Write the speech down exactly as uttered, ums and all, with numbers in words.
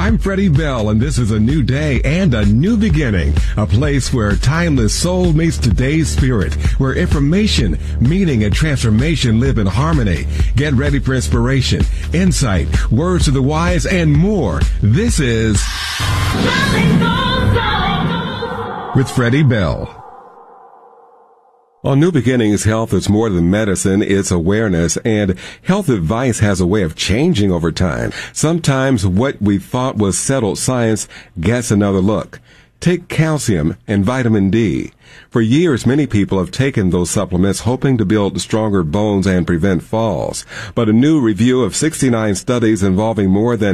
I'm Freddie Bell, and this is a new day and a new beginning. A place where timeless soul meets today's spirit, where information, meaning, and transformation live in harmony. Get ready for inspiration, insight, words of the wise, and more. This is with Freddie Bell. On New Beginnings, health is more than medicine, it's awareness, and health advice has a way of changing over time. Sometimes what we thought was settled science gets another look. Take calcium and vitamin D. For years, many people have taken those supplements hoping to build stronger bones and prevent falls. But a new review of sixty-nine studies involving more than